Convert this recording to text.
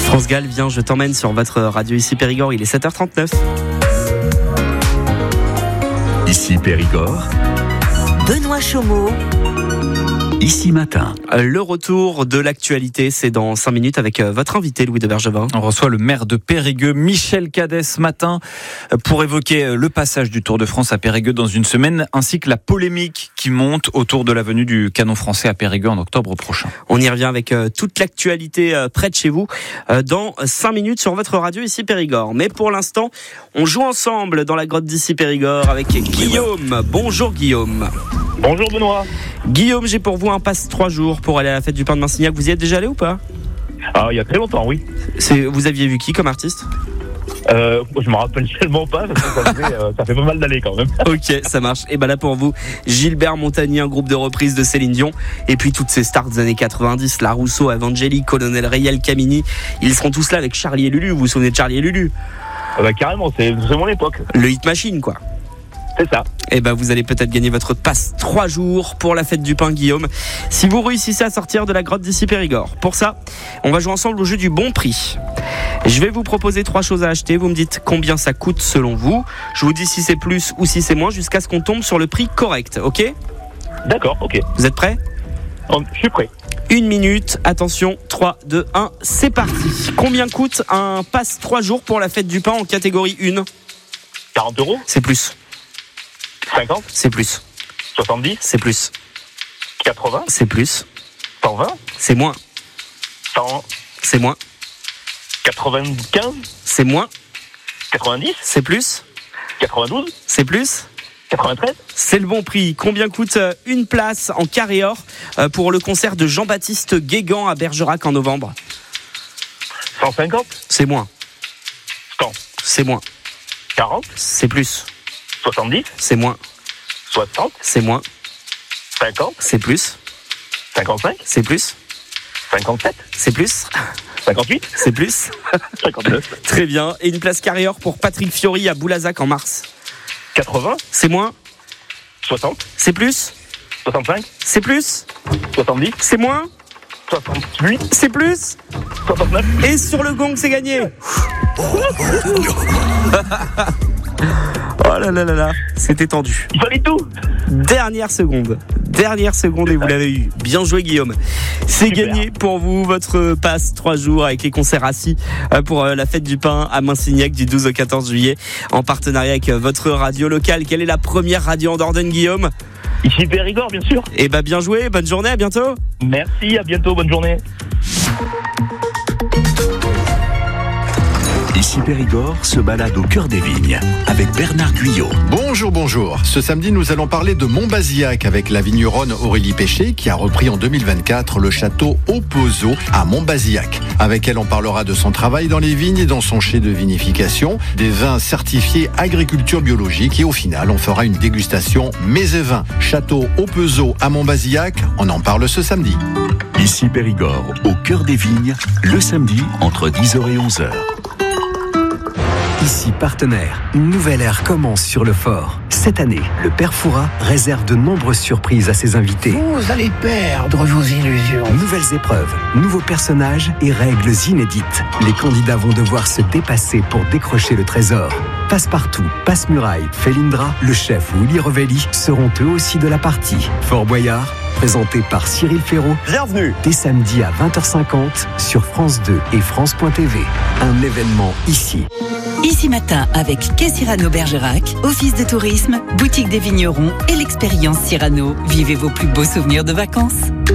France Gall, viens, je t'emmène sur votre radio ici Périgord, il est 7h39. Ici Périgord, Benoît Chaumeau. Ici Matin. Le retour de l'actualité, c'est dans 5 minutes avec votre invité Louis de Bergevin. On reçoit le maire de Périgueux, Michel Cadet, ce matin, pour évoquer le passage du Tour de France à Périgueux dans une semaine, ainsi que la polémique qui monte autour de la venue du canon français à Périgueux en octobre prochain. On y revient avec toute l'actualité près de chez vous dans 5 minutes sur votre radio ici Périgord. Mais pour l'instant, on joue ensemble dans la grotte d'ici Périgord avec Guillaume. Bonjour Guillaume. Bonjour Benoît. Guillaume, j'ai pour vous un passe 3 jours pour aller à la fête du pain de Massignac. Vous y êtes déjà allé ou pas ? Il y a très longtemps, oui. Vous aviez vu qui comme artiste ? Je me rappelle tellement pas, parce que ça fait pas mal d'aller quand même. Ok, ça marche. Et là pour vous, Gilbert Montagny, un groupe de reprises de Céline Dion, et puis toutes ces stars des années 90, La Rousseau, Evangélique, Colonel Rayel, Camini, ils seront tous là avec Charlie et Lulu. Vous vous souvenez de Charlie et Lulu ? Carrément, c'est mon époque. Le Hit Machine, quoi. C'est ça. Et vous allez peut-être gagner votre passe 3 jours pour la fête du pain, Guillaume, si vous réussissez à sortir de la grotte d'ici Périgord. Pour ça, on va jouer ensemble au jeu du bon prix. Je vais vous proposer 3 choses à acheter. Vous me dites combien ça coûte selon vous. Je vous dis si c'est plus ou si c'est moins jusqu'à ce qu'on tombe sur le prix correct, ok ? D'accord, ok. Vous êtes prêts ? Je suis prêt. 1 minute, attention, 3, 2, 1, c'est parti. Combien coûte un passe 3 jours pour la fête du pain en catégorie 1 ? 40 €. C'est plus. 50. C'est plus. 70. C'est plus. 80. C'est plus. 120. C'est moins. 100. C'est moins. 95. C'est moins. 90. C'est plus. 92. C'est plus. 93. C'est le bon prix. Combien coûte une place en carré or pour le concert de Jean-Baptiste Guégan à Bergerac en novembre ? 150. C'est moins. 100. C'est moins. 40. C'est plus. 70. C'est moins. 60. C'est moins. 50. C'est plus. 55. C'est plus. 57. C'est plus. 58. C'est plus. 59. Très bien. Et une place carré or pour Patrick Fiori à Boulazac en mars ? 80. C'est moins. 60. C'est plus. 65. C'est plus. 70. C'est moins. 68. C'est plus. 69. Et sur le gong, c'est gagné. Oh là là là là, c'était tendu. Il fallait tout. Dernière seconde et vous l'avez eu. Bien joué Guillaume. C'est Super. Gagné pour vous votre passe 3 jours avec les concerts assis pour la fête du pain à Massignac du 12 au 14 juillet en partenariat avec votre radio locale. Quelle est la première radio en Dordogne, Guillaume ? Ici Périgord, bien sûr. Et bien joué, bonne journée, à bientôt. Merci, à bientôt, bonne journée. Ici Périgord se balade au cœur des vignes avec Bernard Guyot. Bonjour. Ce samedi, nous allons parler de Montbazillac avec la vigneronne Aurélie Péché qui a repris en 2024 le château Opozo à Montbazillac. Avec elle, on parlera de son travail dans les vignes et dans son chai de vinification, des vins certifiés agriculture biologique et au final, on fera une dégustation mets et vins. Château Opozo à Montbazillac, on en parle ce samedi. Ici Périgord, au cœur des vignes, le samedi entre 10h et 11h. Ici Partenaire, une nouvelle ère commence sur le fort. Cette année, le Père Fouras réserve de nombreuses surprises à ses invités. Vous allez perdre vos illusions. Nouvelles épreuves, nouveaux personnages et règles inédites. Les candidats vont devoir se dépasser pour décrocher le trésor. Passe-Partout, Passe-Muraille, Felindra, le chef ou Willy Revelli seront eux aussi de la partie. Fort Boyard, présenté par Cyril Ferraud. Bienvenue. Dès samedi à 20h50 sur France 2 et France.tv. Un événement ici. Ici Matin avec Quai Cyrano Bergerac, Office de tourisme, Boutique des vignerons et l'expérience Cyrano. Vivez vos plus beaux souvenirs de vacances.